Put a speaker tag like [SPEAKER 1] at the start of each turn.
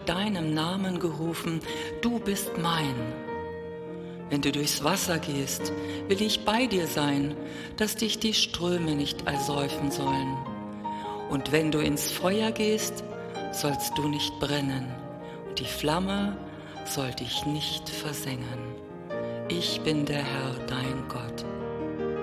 [SPEAKER 1] deinem Namen gerufen, du bist mein. Wenn du durchs Wasser gehst, will ich bei dir sein, dass dich die Ströme nicht ersäufen sollen. Und wenn du ins Feuer gehst, sollst du nicht brennen, und die Flamme soll dich nicht versengen. Ich bin der Herr, dein Gott.